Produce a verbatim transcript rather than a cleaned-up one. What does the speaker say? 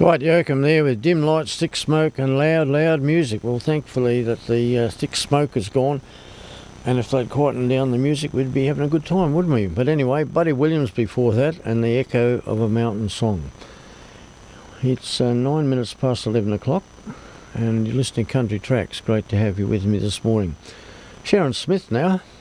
Dwight Yoakam there with dim lights, thick smoke and loud, loud music. Well, thankfully that the uh, thick smoke is gone, and if they'd quietened down the music, we'd be having a good time, wouldn't we? But anyway, Buddy Williams before that, and the Echo of a Mountain Song. It's uh, nine minutes past eleven o'clock, and you're listening to Country Tracks. Great to have you with me this morning. Sharon Smith now.